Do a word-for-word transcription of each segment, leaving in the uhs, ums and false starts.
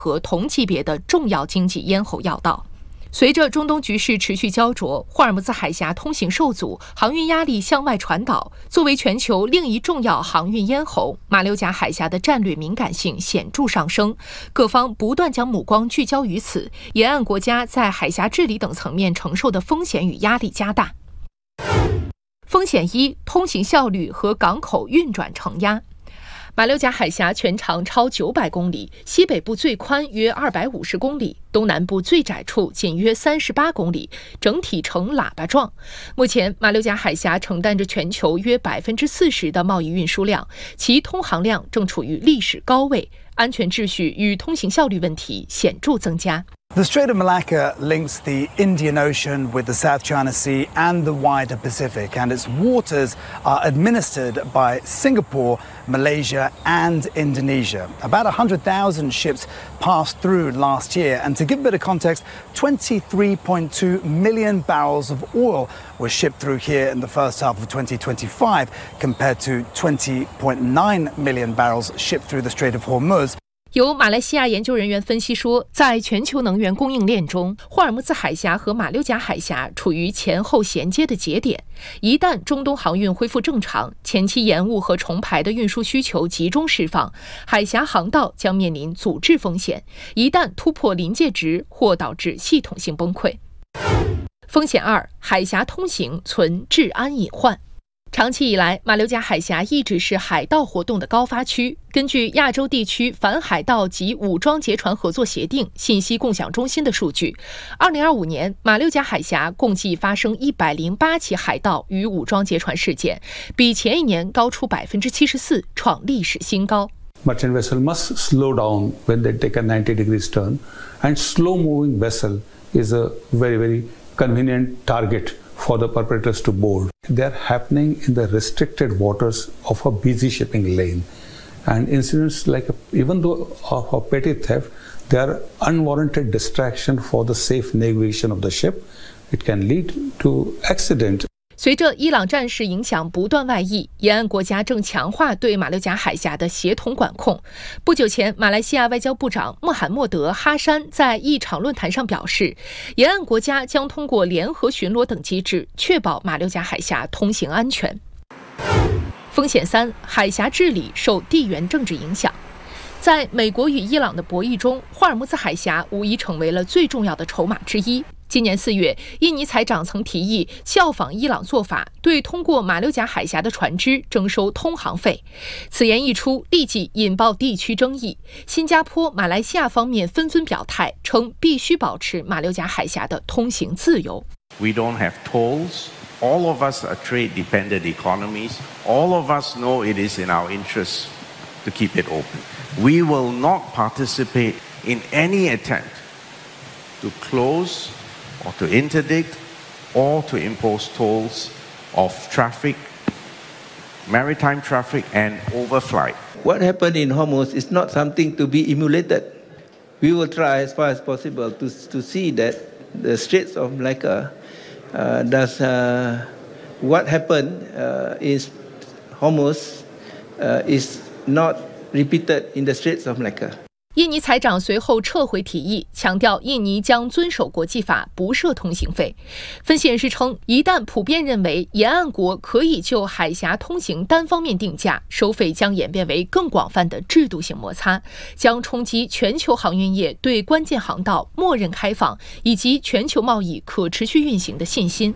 和同级别的重要经济咽喉要道。随着中东局势持续焦灼，霍尔木兹海峡通行受阻，航运压力向外传导。作为全球另一重要航运咽喉，马六甲海峡的战略敏感性显著上升，各方不断将目光聚焦于此，沿岸国家在海峡治理等层面承受的风险与压力加大。风险一：通行效率和港口运转承压。马六甲海峡全长超九百公里，西北部最宽约二百五十公里，东南部最窄处仅约三十八公里，整体呈喇叭状。目前，马六甲海峡承担着全球约百分之四十的贸易运输量，其通航量正处于历史高位，安全秩序与通行效率问题显著增加。 The Strait of Malacca links the Indian Ocean with the South China Sea and the wider Pacific, and its waters are administered by Singapore, Malaysia, and Indonesia. About one hundred thousand ships passed through last year, and to give a bit of context, twenty-three point two million barrels of oil were shipped through here in the first half of twenty twenty-five, compared to twenty point nine million barrels shipped through the Strait of Hormuz. 由马来西亚研究人员分析说，在全球能源供应链中，霍尔木兹海峡和马六甲海峡处于前后衔接的节点。一旦中东航运恢复正常，前期延误和重排的运输需求集中释放，海峡航道将面临阻滞风险，一旦突破临界值，或导致系统性崩溃。风险二：海峡通行存治安隐患。长期以来，马六甲海峡一直是海盗活动的高发区。根据亚洲地区反海盗及武装劫船合作协定信息共享中心的数据，二零二五年马六甲海峡共计发生一百零八起海盗与武装劫船事件，比前一年高出百分之七十四，创历史新高。 Merchant vessel must slow down when they take a ninety degrees turn, and slow-moving vessel is a very, very convenient target.For the perpetrators to board. They are happening in the restricted waters of a busy shipping lane. And incidents like, even though of a petty theft, they are unwarranted distraction for the safe navigation of the ship. It can lead to accident. 随着伊朗战事影响不断外溢，沿岸国家正强化对马六甲海峡的协同管控。不久前，马来西亚外交部长穆罕默德·哈山在一场论坛上表示，沿岸国家将通过联合巡逻等机制，确保马六甲海峡通行安全。风险三：海峡治理受地缘政治影响。在美国与伊朗的博弈中，霍尔木兹海峡无疑成为了最重要的筹码之一。今年四月，印尼财长曾提议效仿伊朗做法，对通过马六甲海峡的船只征收通航费。此言一出，立即引爆地区争议。新加坡、马来西亚方面纷纷表态，称必须保持马六甲海峡的通行自由。 We don't have tolls. All of us are trade-dependent economies. All of us know it is in our interest to keep it open. We will not participate in any attempt to close or to interdict or to impose tolls of traffic, maritime traffic and overflight. What happened in Hormuz is not something to be emulated. We will try as far as possible to, to see that the Straits of Malacca uh, does uh, what happened uh, in Hormuz uh, is not repeated in the Straits of Malacca. 印尼财长随后撤回提议，强调印尼将遵守国际法，不设通行费。分析人士称，一旦普遍认为沿岸国可以就海峡通行单方面定价，收费将演变为更广泛的制度性摩擦，将冲击全球航运业对关键航道默认开放以及全球贸易可持续运行的信心。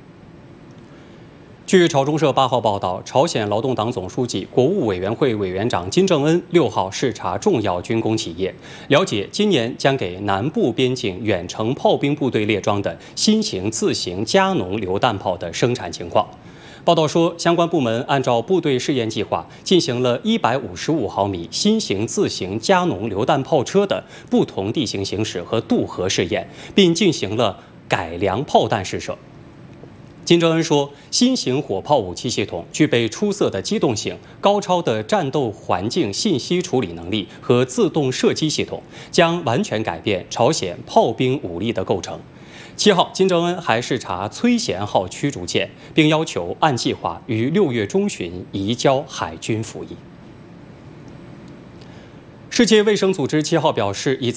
据朝中社八号报道，朝鲜劳动党总书记、国务委员会委员长金正恩六号视察重要军工企业，了解今年将给南部边境远程炮兵部队列装的新型自行加农榴弹炮的生产情况。报道说，相关部门按照部队试验计划，进行了一百五十五毫米新型自行加农榴弹炮车的不同地形行驶和渡河试验，并进行了改良炮弹试射。金正恩说，新型火炮武器系统具备出色的机动性、高超的战斗环境信息处理能力和自动射击系统，将完全改变朝鲜炮兵武力的构成。七号，金正恩还视察崔贤号驱逐舰，并要求按计划于六月中旬移交海军服役。 世界卫生组织七号表示，已